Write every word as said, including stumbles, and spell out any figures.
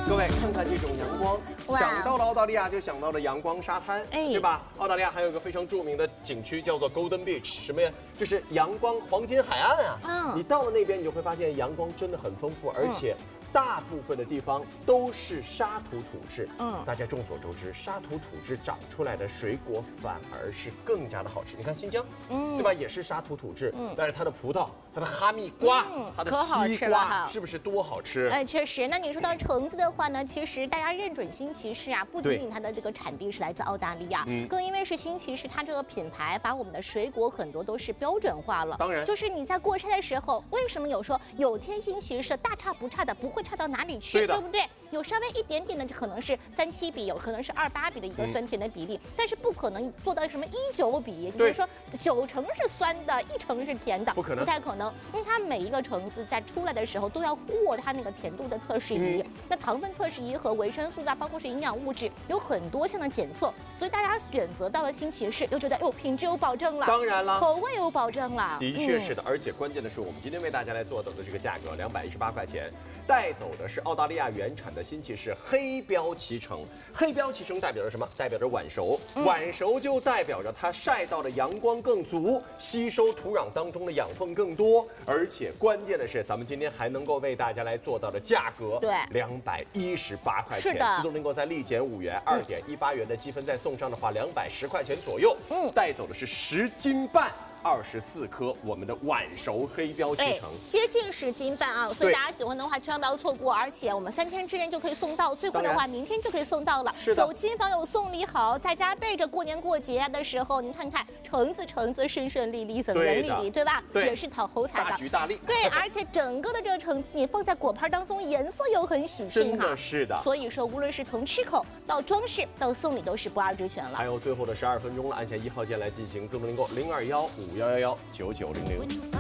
各位看看这种阳光，想到了澳大利亚就想到了阳光沙滩， 哎， 对吧？澳大利亚还有一个非常著名的景区叫做 Golden Beach， 什么呀？就是阳光黄金海岸啊。嗯，你到了那边，你就会发现阳光真的很丰富，而且。嗯 大部分的地方都是沙土土质，嗯，大家众所周知，沙土土质长出来的水果反而是更加的好吃。你看新疆，嗯，对吧？也是沙土土质，嗯，但是它的葡萄、它的哈密瓜、嗯、它的西瓜，是不是多好吃？ 哎，确实。那你说到橙子的话呢，其实大家认准新奇士啊，不仅仅它的这个产地是来自澳大利亚，嗯，更因为是新奇士，它这个品牌把我们的水果很多都是标准化了。 当然， 就是你在过筛的时候，为什么有说有天新奇士大差不差的，不会差到哪里去？ 对不对？有稍微一点点的，可能是三七比，有可能是二八比的一个酸甜的比例，嗯、但是不可能做到什么一九比，就是说九成是酸的，一成是甜的， 不可能， 不太可能。因为它每一个橙子在出来的时候都要过它那个甜度的测试仪，嗯、那糖分测试仪和维生素啊，包括是营养物质，有很多项的检测，所以大家选择到了新奇士，又觉得哟品质有保证了， 当然了， 口味有保证了， 的确是的，嗯、而且关键的是，我们今天为大家来做到的这个价格两百一十八块钱，带走的是澳大利亚原产的新奇士黑标脐橙，黑标脐橙代表着什么？代表着晚熟，嗯、晚熟就代表着它晒到的阳光更足，吸收土壤当中的养分更多，而且关键的是，咱们今天还能够为大家来做到的价格， 对， 两百一十八块钱， 是的， 自动能够再立减五元，二点一八元的积分再送上的话，两百十块钱左右，嗯，带走的是十斤半。 二十四颗我们的晚熟黑标脐橙， 接近十斤半啊！所以大家喜欢的话，千万不要错过。而且我们三天之内就可以送到，最快的话明天就可以送到了。 是的， 走亲访友送礼好，在家备着过年过节的时候，您看看橙子橙子顺顺利利，省人利利，对吧？ 对， 也是讨猴彩的， 大吉大利。 对，而且整个的这个橙子你放在果盘当中，颜色又很喜庆哈。 真的是的。所以说，无论是从吃口到装饰到送礼，都是不二之选了。 还有最后的十二分钟了，按下一号键来进行自动订购零二幺五幺幺幺九。九九零零。